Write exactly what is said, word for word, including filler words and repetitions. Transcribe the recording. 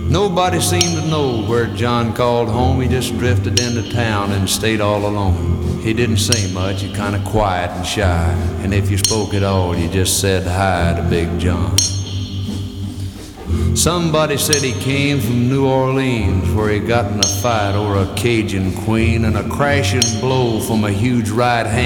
Nobody seemed to know where John called home. He just drifted into town and stayed all alone. He didn't say much, he kinda quiet and shy, and if you spoke at all, you just said hi to Big John. Somebody said he came from New Orleans, where he got in a fight over a Cajun queen, and a crashing blow from a huge right hand